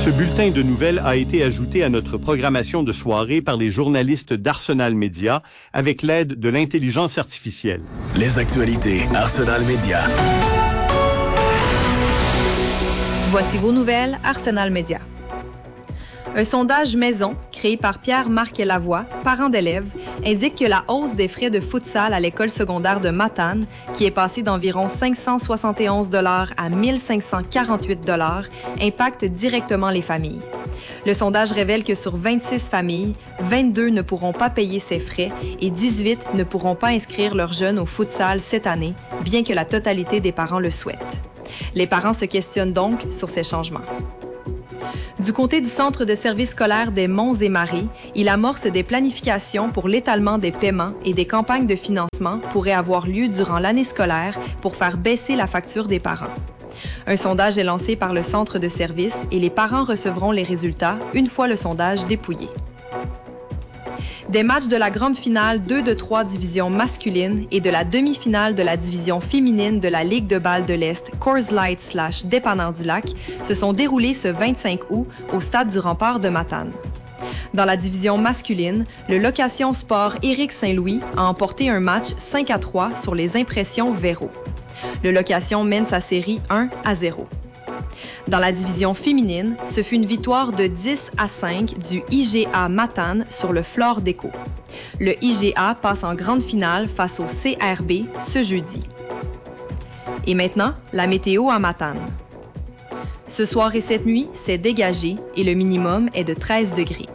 Ce bulletin de nouvelles a été ajouté à notre programmation de soirée par les journalistes d'Arsenal Média avec l'aide de l'intelligence artificielle. Les actualités Arsenal Média. Voici vos nouvelles Arsenal Média. Un sondage maison, créé par Pierre-Marc Lavoie, parent d'élèves, indique que la hausse des frais de futsal à l'école secondaire de Matane, qui est passée d'environ 571 $ à 1 548 $, impacte directement les familles. Le sondage révèle que sur 26 familles, 22 ne pourront pas payer ces frais et 18 ne pourront pas inscrire leurs jeunes au futsal cette année, bien que la totalité des parents le souhaitent. Les parents se questionnent donc sur ces changements. Du côté du Centre de services scolaires des Monts et Marais, il amorce des planifications pour l'étalement des paiements et des campagnes de financement pourraient avoir lieu durant l'année scolaire pour faire baisser la facture des parents. Un sondage est lancé par le Centre de services et les parents recevront les résultats une fois le sondage dépouillé. Des matchs de la grande finale 2 de 3 divisions masculines et de la demi-finale de la division féminine de la Ligue de balle de l'Est Coors Light / Dépanneur du Lac se sont déroulés ce 25 août au stade du Rempart de Matane. Dans la division masculine, le Location Sport Éric Saint-Louis a emporté un match 5-3 sur les Impressions Véro. Le Location mène sa série 1-0. Dans la division féminine, ce fut une victoire de 10-5 du IGA Matane sur le Flore Déco. Le IGA passe en grande finale face au CRB ce jeudi. Et maintenant, la météo à Matane. Ce soir et cette nuit, c'est dégagé et le minimum est de 13 degrés.